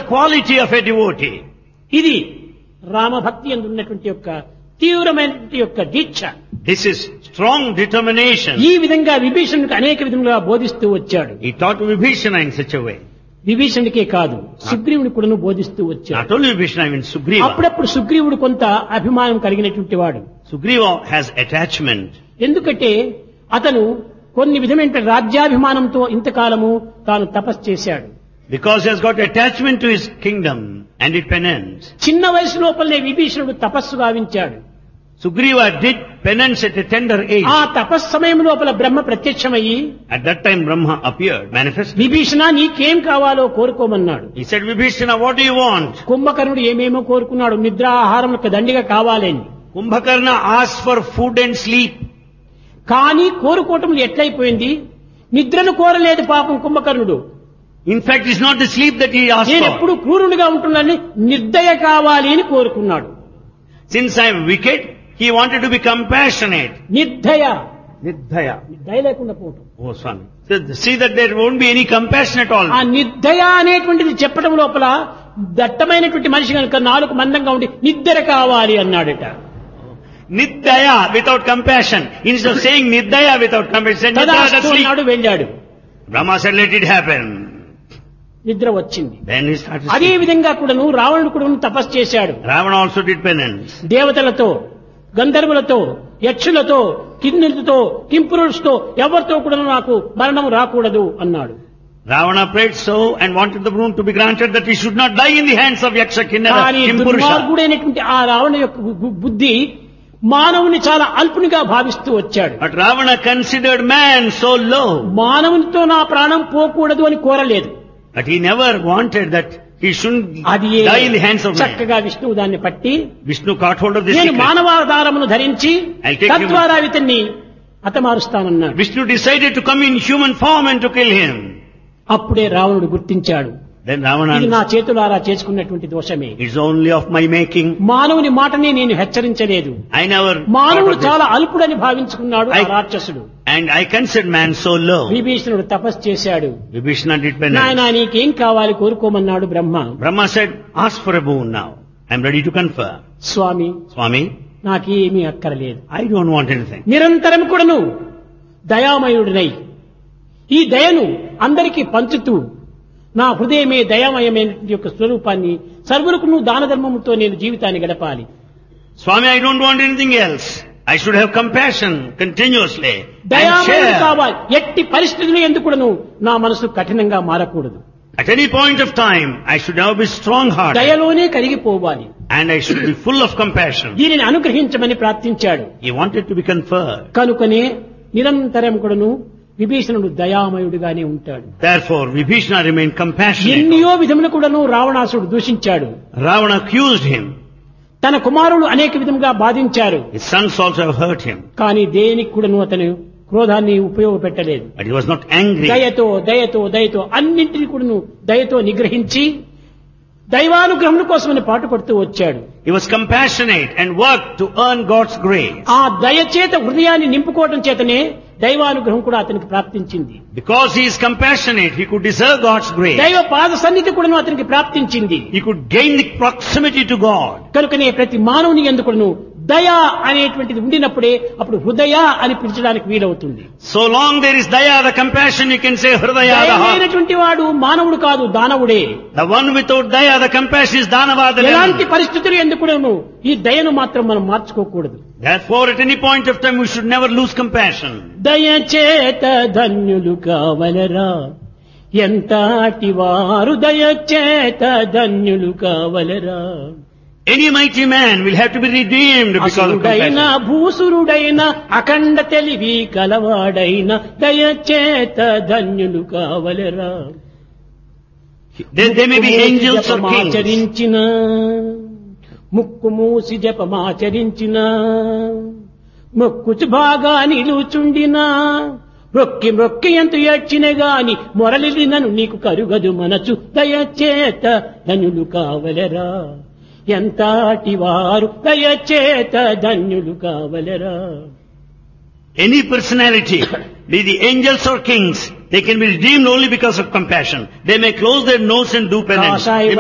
quality of a devotee. ఇది రామభక్తి యందు ఉన్నటువంటి యొక్క తీవ్రమైనటువంటి యొక్క దీక్ష. This is strong determination. ఈ విధంగా విభీషణుడికి అనేక విధములుగా బోధిస్తూ వచ్చాడు. He taught Vibhishana in such a way. విభీషణుడికే కాదు సుగ్రీవుడికి కూడాను బోధిస్తూ వచ్చాడు. Not only Vibhishana, even Sugriva. అప్పుడప్పుడు సుగ్రీవుడు కొంత అభిమానం కలిగినటువంటి వాడు. Sugriva has attachment. ఎందుకంటే అతను కొన్ని విధమైన రాజ్యాభిమానంతో ఇంతకాలము తాను తపస్సు చేశాడు. Because he has got attachment to his kingdom and it penance. చిన్న వయసు లోపలనే విభీషణుడు తపస్సు గావించాడు. Sugriva did penance at a tender age. ఆ తపస్సు సమయం లోపల బ్రహ్మ ప్రత్యక్షమయ్యి At that time Brahma appeared, manifested. Vibhishana నీకేం కావాలో కోరుకోమన్నాడు. He said, Vibhishana, what do you want? కుంభకర్ణుడు ఏమేమో కోరుకున్నాడు. నిద్ర ఆహారములకు దండిగా కావాలని. Kumbhakarna asked for food and sleep. కానీ కోరుకోవటం ఎట్లయిపోయింది? నిద్రను కోరలేదు పాపం కుంభకర్ణుడు. In fact, it's not the sleep that he asked నేను for. ఎప్పుడు క్రూరునిగా ఉంటున్నానని నిర్దయ కావాలి అని కోరుకున్నాడు. Since I am wicked, he wanted to be compassionate. నిర్దయ Nirdhaya. దయ లేకుండా పోవటం. Oh, Swami. So, see that there won't be any compassion at all. ఆ నిర్దయ అనేటువంటిది చెప్పడం లోపల దట్టమైనటువంటి మనిషి కనుక నాలుగు మందంగా ఉండి నిద్ర కావాలి అన్నాడట. Nirdhaya without compassion. Instead of saying Nirdhaya without compassion, Nirdhaya the sleep. అన్నాడు, వెళ్ళాడు. Brahma said, let it happen. నిద్ర వచ్చింది. Then he started అదే sleeping. విధంగా కూడాను రావణుడు కూడా తపస్సు చేశాడు. Ravana also did penance. దేవతలతో, గంధర్వులతో, యక్షులతో, కిన్నెలతో, కింపురుషులతో ఎవరితో కూడా నాకు మరణం రాకూడదు అన్నాడు. Ravana prayed so and wanted the boon to be granted that he should not die in the hands of Yaksha, Kinnara, కానీ Kimpurusha. దుర్మార్గుడైనటువంటి ఆ రావణ యొక్క బుద్ధి మానవుని చాలా అల్పునిగా భావిస్తూ వచ్చాడు. But Ravana considered man so low. మానవునితో నా ప్రాణం పోకూడదు అని కోరలేదు. But he never wanted that he shouldn't అది die in the hands of man. చక్కగా విష్ణువు దాన్ని పట్టి Vishnu caught hold of this నేను secret. మానవాధారమును ధరించి I'll take తద్వారా ఇతన్ని హతమారుస్తానన్నాడు. Vishnu decided to come in human form and to kill him. అప్పుడే రావణుడు గుర్తించాడు, Then Ravana, ఇది నా చేతులారా చేసుకున్నటువంటి దోషమే. it's only of my making. మానవుని మాటనే నేను హెచ్చరించలేదు. I never మానవుడు thought of చాలా అల్పుడని భావించుకున్నాడు ఆ I- రాక్షసుడు. and I considered man so low. విభీషణుడు తపస్సు చేశాడు. Vibhishana did penance. నాయనా నీకేం కావాలి కోరుకోమన్నాడు బ్రహ్మ. Brahma said, ask for a boon now. I'm ready to confer. Swamy Swami, నాకేమీ అక్కరలేదు. I don't want anything. నిరంతరం కూడాను దయామయుడినై ఈ దయను అందరికీ పంచుతూ నా హృదయమే దయామయమైన యొక్క స్వరూపాన్ని సర్వులకు దాన ధర్మముతో నేను జీవితాన్ని గడపాలి. Swami, I don't want anything else. I should have compassion continuously and దయామయుడు share. కావాలి. ఎట్టి పరిస్థితులు ఎందుకును నా మనసు కఠినంగా మారకూడదు. At any point of time, I should now be strong-hearted దయలోనే కరిగిపోవాలి. and I should be full of compassion. దీనిని అనుగ్రహించమని ప్రార్థించాడు. He wanted to be conferred. కనుకనే నిరంతరం కూడాను విభీషణుడు దయామయుడిగానే ఉంటాడు. Therefore, Vibhishana remained compassionate. ఎన్నో విధములు కూడాను రావణాసుడు దూషించాడు. Ravana accused him. తన కుమారులు అనేక విధముగా బాధించారు. His sons also have hurt him. కానీ దేనికి కూడాను అతను క్రోధాన్ని ఉపయోగపెట్టలేదు. But he was not angry. దయతో దయతో దయతో అన్నింటినీ కూడాను దయతో నిగ్రహించి దైవానుగ్రహం కోసమని పాటుపడుతూ వచ్చాడు. He was compassionate and worked to earn God's grace. ఆ దయచేత హృదయాన్ని నింపుకోవటం చేతనే దైవానుగ్రహం కూడా అతనికి ప్రాప్తించింది. Because he is compassionate, he could deserve God's grace. దైవ పాద సన్నిధి కూడా అతనికి ప్రాప్తించింది. He could gain the proximity to God. కనుకనే ప్రతి మానవుని ఎందుకును దయ అనేటువంటిది ఉండినప్పుడే అప్పుడు హృదయ అని పిలిచడానికి వీలవుతుంది. So long there is daya, the compassion, you can say hridaya, the heart. దయమైనటువంటి వాడు మానవుడు కాదు, దానవుడే. The one without daya, the compassion is danava, the ఎలాంటి devil. పరిస్థితులు ఎందుకును ఈ దయను మాత్రం మనం మార్చుకోకూడదు. Therefore, at any point of time, we should never lose compassion. దయచేత ధన్యులు కావలరా, ఎంతటి వారు దయచేత ధన్యులు కావలరా. Any mighty man will have to be redeemed because of అసురుడైన compassion. భూసురుడైన అఖండ తెలివి కలవాడైన దయచేత ధన్యులు కావలరా. They may be angels or kings. జపమాచరించిన ముక్కు మూసి జపమాచరించిన మొక్కుచు బాగా నిలుచుండిన మొక్కి మొక్కి ఎంత ఏడ్చిన గాని మొరలినను నీకు కరుగదు మనసు దయచేత ధన్యులు కావలరా. ఎంతటి వారు దయచేత ధన్యులు కావలరా. Any personality, be the angels or kings, they can be redeemed only because of compassion. They may close their nose and do penance. కాషాయ